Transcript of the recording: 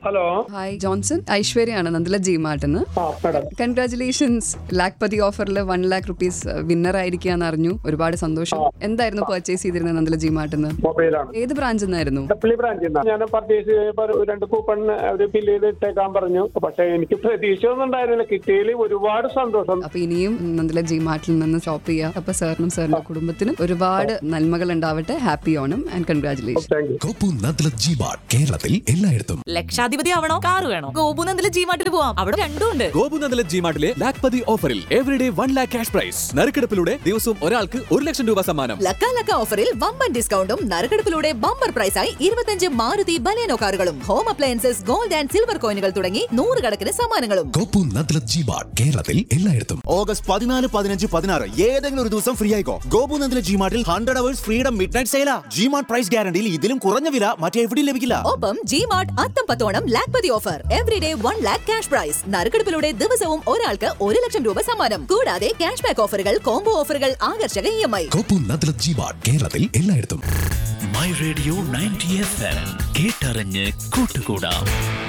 Hello, hi Johnson, ഐശ്വര്യാണ് Nandala G മാർട്ടിന്ന്. Congratulations, Lakhpati ഓഫറിൽ 1 lakh rupees winner ആയിരിക്കാന്ന് അറിഞ്ഞു. ഒരുപാട് സന്തോഷം. എന്തായിരുന്നു പർച്ചേസ് ചെയ്തിരുന്നത് നന്ദല ജി മാർട്ടിന്ന്? മൊബൈലാണ്. ഏത് ബ്രാഞ്ചിൽ നിന്നായിരുന്നു? ബ്രാഞ്ചിൽ ഞാൻ പർച്ചേസ് 2 കൂപ്പൺ അവർ ഫില്ല് ചെയ്ത് ഇട്ടേക്കാൻ പറഞ്ഞു. പക്ഷെ എനിക്ക് പ്രതീക്ഷ ഒന്നും ഉണ്ടായിരുന്നില്ല. കിട്ടിയതിൽ ഒരുപാട് സന്തോഷം. അപ്പൊ ഇനിയും നന്ദല ജി മാർട്ടിൽ നിന്ന് ഷോപ്പ് ചെയ്യാം. അപ്പൊ സാറിനും സാറിന്റെ കുടുംബത്തിനും ഒരുപാട് നന്മകൾ ഉണ്ടാവട്ടെ. Happy Onam and congratulation. കേരളത്തിൽ എല്ലായിടത്തും. ലക്ഷാധിപതി ആവണോ, കാർ വേണോ? ഗോപുനന്ദല ജി മാർട്ടിൽ പോവാം. അവിടെ രണ്ടും ഉണ്ട്. ഗോപുനന്ദല ജി മാർട്ടിലെ ലാഖ്പതി ഓഫറിൽ എവറിഡേ 1 lakh ക്യാഷ് പ്രൈസ്. നറുക്കെടുപ്പിലൂടെ ദിവസവും ഒരാൾക്ക് 1 ലക്ഷം രൂപ സമ്മാനം. ലക്ക ഓഫറിൽ വമ്പൻ ഡിസ്കൗണ്ടും നറുക്കെടുപ്പിലൂടെ ബമ്പർ പ്രൈസായി 25 മാരുതി ബലേനോ കാറുകളും home appliances, gold and silver കോയിനുകൾ തുടങ്ങി 100 കണക്കിന് സമ്മാനങ്ങളും. ഗോപുനന്ദല ജി മാർട്ട് കേരളത്തിൽ എല്ലായിടത്തും. ഓഗസ്റ്റ് 14, 15, 16 ഏതെങ്കിലും ഒരു ദിവസം ഫ്രീ ആയിക്കോ. ഗോപുനന്ദല G മാർട്ടിൽ 100 hours freedom mid night സെയിലാ. G mart price ഗ്യാരണ്ടിയിൽ ഇതിലും കുറഞ്ഞ വില മറ്റെവിടെയും ലഭിക്കില്ല. ഒപ്പം ജി മാർട്ട് അത്തം പത്തോണം Lakhpati offer. Everyday 1 lakh cash prize. നറുക്കെടുപ്പിലൂടെ ദിവസവും ഒരാൾക്ക് 1 ലക്ഷം രൂപ സമ്മാനം. കൂടാതെ ക്യാഷ് ബാക്ക് ഓഫറുകൾ, കോംബോ ഓഫറുകൾ, ആകർഷക EMI. ഗോപുനന്ദല ജി മാർട്ട് കേരളത്തിൽ എല്ലായിടത്തും. മൈ റേഡിയോ 90 FM കേട്ടറിഞ്ഞ് കൂട്ടുകൂടാം.